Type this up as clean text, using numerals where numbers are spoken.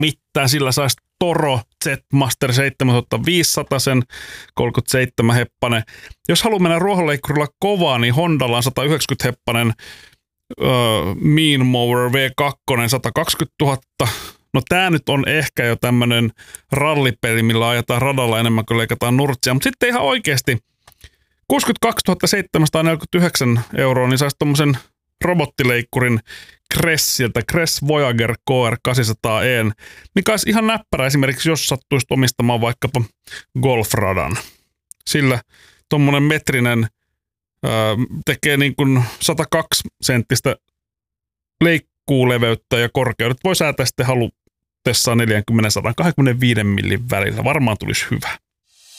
mitään. Sillä saisi Toro Z-Master 7500, 37-heppanen. Jos haluaa mennä ruohonleikkurilla kovaa, niin Hondalla on 190-heppanen Mean Mower V2, 120 000. No tää nyt on ehkä jo tämmönen rallipeli, millä ajetaan radalla enemmän kuin leikataan nurtsia. Mutta sitten ihan oikeasti 62 749 €, niin saisi tommosen robottileikkurin Cressiltä, Cress Voyager KR 800E, mikä olisi ihan näppärä esimerkiksi, jos sattuisi omistamaan vaikkapa golfradan. Sillä tommonen metrinen tekee niin kuin 102 senttistä leikkuuleveyttä ja korkeudet. Voi säätää sitten halutessaan 40-125 millin välillä. Varmaan tulisi hyvä.